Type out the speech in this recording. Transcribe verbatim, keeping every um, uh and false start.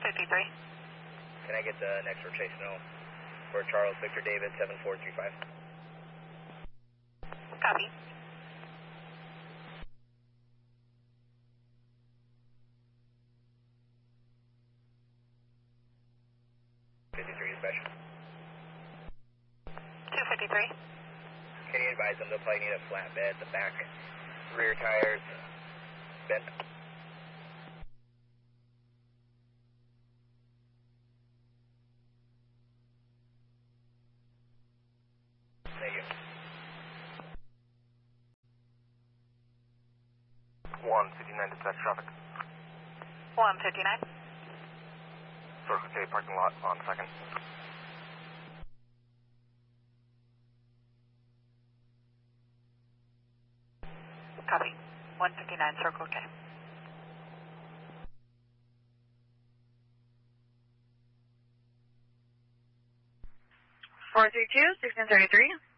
fifty-three. Can I get the next rotational for Charles Victor David seven four three five? Copy. fifty-three dispatch. two fifty-three. Can you advise them they'll probably need a flatbed, the back rear tires bent? Thank you. one fifty-nine dispatch traffic. one fifty-nine. Circle K parking lot on second. Copy. one fifty-nine, Circle K. four three two, sixteen thirty-three.